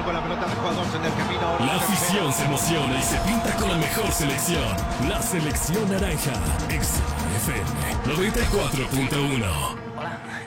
con la pelota de jugadores en el camino. La afición se emociona y se pinta con la mejor selección. La selección naranja. XFM 94.1. Hola.